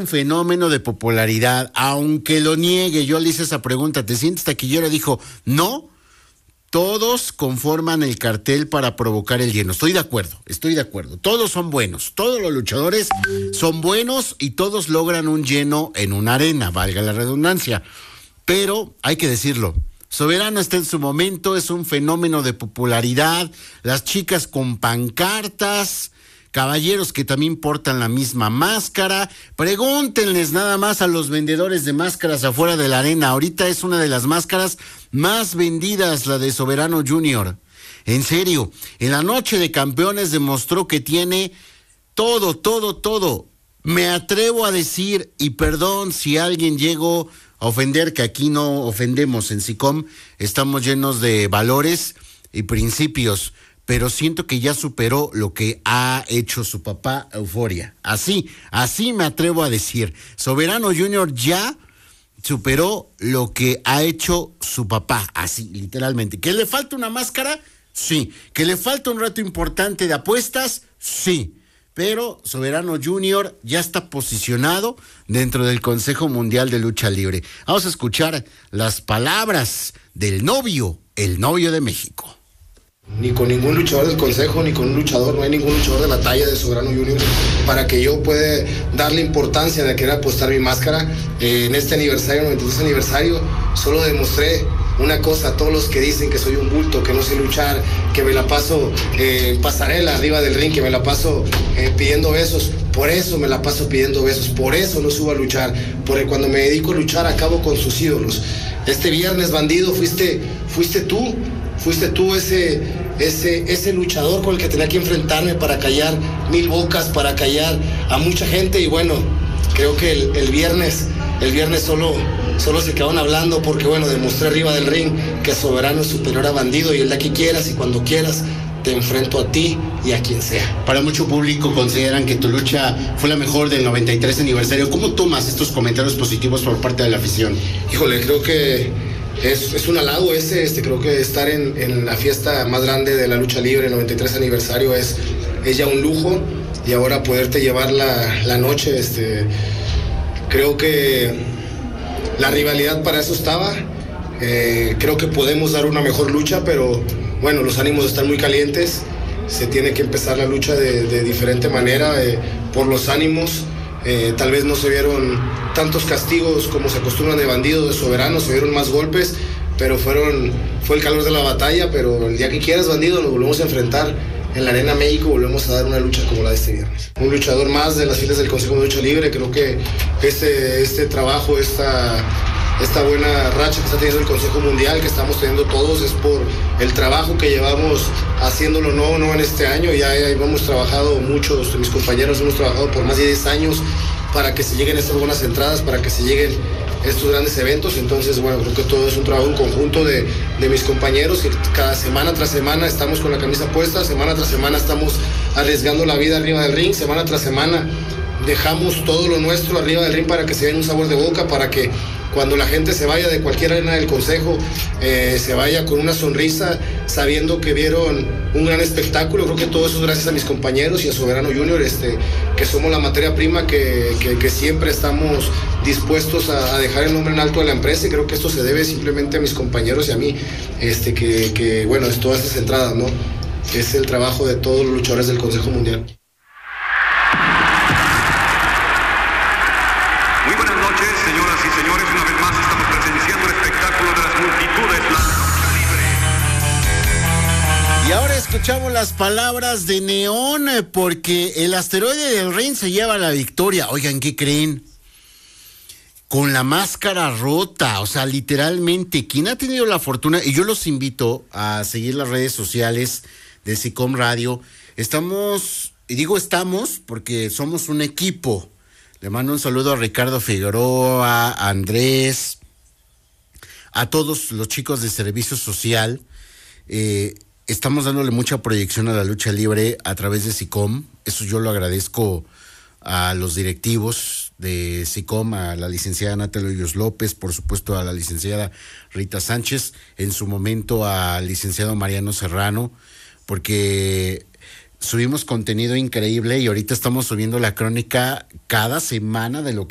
un fenómeno de popularidad, aunque lo niegue. Yo le hice esa pregunta, ¿te sientes taquillero? Dijo, no, todos conforman el cartel para provocar el lleno. Estoy de acuerdo. Todos son buenos, todos los luchadores son buenos y todos logran un lleno en una arena, valga la redundancia. Pero hay que decirlo, Soberano está en su momento, es un fenómeno de popularidad, las chicas con pancartas, caballeros que también portan la misma máscara. Pregúntenles nada más a los vendedores de máscaras afuera de la arena. Ahorita es una de las máscaras más vendidas, la de Soberano Junior. En serio, en la noche de campeones demostró que tiene todo. Me atrevo a decir, y perdón si alguien llegó a ofender, que aquí no ofendemos en SICOM, estamos llenos de valores y principios, pero siento que ya superó lo que ha hecho su papá, Euforia. Así me atrevo a decir. Soberano Junior ya superó lo que ha hecho su papá, así, literalmente. ¿Que le falta una máscara? Sí. ¿Que le falta un reto importante de apuestas? Sí. Pero Soberano Junior ya está posicionado dentro del Consejo Mundial de Lucha Libre. Vamos a escuchar las palabras del novio, el novio de México. Ni con ningún luchador del consejo, ni con un luchador, no hay ningún luchador de la talla de Soberano Junior para que yo pueda darle importancia de querer apostar mi máscara. En este aniversario, 93 aniversario, solo demostré una cosa a todos los que dicen que soy un bulto, que no sé luchar, que me la paso en pasarela arriba del ring, que me la paso pidiendo besos. Por eso me la paso pidiendo besos, por eso no subo a luchar, porque cuando me dedico a luchar acabo con sus ídolos. Este viernes, bandido, fuiste tú ese luchador con el que tenía que enfrentarme para callar 1000 bocas, para callar a mucha gente. Y bueno, creo que el viernes solo se quedaron hablando porque bueno, demostré arriba del ring que Soberano es superior a Bandido, y el día que quieras y cuando quieras te enfrento a ti y a quien sea. Para mucho público consideran que tu lucha fue la mejor del 93 aniversario. ¿Cómo tomas estos comentarios positivos por parte de la afición? Híjole, creo que es un halago creo que estar en la fiesta más grande de la lucha libre, el 93 aniversario, es ya un lujo, y ahora poderte llevar la noche, creo que la rivalidad para eso estaba. Creo que podemos dar una mejor lucha, pero bueno, los ánimos están muy calientes, se tiene que empezar la lucha de diferente manera, por los ánimos. Tal vez no se vieron tantos castigos como se acostumbran de Bandido, de Soberano, se vieron más golpes, pero fue el calor de la batalla. Pero el día que quieras, Bandido, nos volvemos a enfrentar en la Arena México, volvemos a dar una lucha como la de este viernes. Un luchador más de las filas del Consejo de Lucha Libre. Creo que este trabajo, esta buena racha que está teniendo el Consejo Mundial, que estamos teniendo todos, es por el trabajo que llevamos haciéndolo no en este año. Ya hemos trabajado, muchos de mis compañeros hemos trabajado por más de 10 años para que se lleguen estas buenas entradas, para que se lleguen estos grandes eventos. Entonces, bueno, creo que todo es un trabajo en conjunto de mis compañeros, que cada semana tras semana estamos con la camisa puesta, semana tras semana estamos arriesgando la vida arriba del ring, semana tras semana dejamos todo lo nuestro arriba del ring para que se den un sabor de boca, para que cuando la gente se vaya de cualquier arena del consejo, se vaya con una sonrisa, sabiendo que vieron un gran espectáculo. Creo que todo eso es gracias a mis compañeros y a Soberano Junior, que somos la materia prima, que siempre estamos dispuestos a dejar el nombre en alto de la empresa, y creo que esto se debe simplemente a mis compañeros y a mí, que bueno, es todas estas entradas, ¿no? Es el trabajo de todos los luchadores del Consejo Mundial. Muy buenas noches, señoras y señores. Una vez más estamos presenciando el espectáculo de las multitudes, la lucha libre. Y ahora escuchamos las palabras de Neón, porque el asteroide del ring se lleva la victoria. Oigan, ¿qué creen? Con la máscara rota, o sea, literalmente, quien ha tenido la fortuna, y yo los invito a seguir las redes sociales de SICOM Radio. Estamos, y digo estamos porque somos un equipo. Le mando un saludo a Ricardo Figueroa, a Andrés, a todos los chicos de servicio social. Estamos dándole mucha proyección a la lucha libre a través de SICOM. Eso yo lo agradezco a los directivos de SICOM, a la licenciada Natalia Hoyos López, por supuesto a la licenciada Rita Sánchez, en su momento al licenciado Mariano Serrano, porque subimos contenido increíble y ahorita estamos subiendo la crónica cada semana de lo que